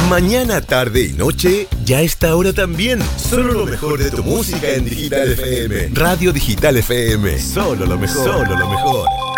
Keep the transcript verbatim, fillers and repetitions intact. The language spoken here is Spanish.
Mañana, tarde y noche, ya está ahora también. Solo lo mejor de tu música en Digital F M. Radio Digital F M. Solo lo mejor. Solo lo mejor.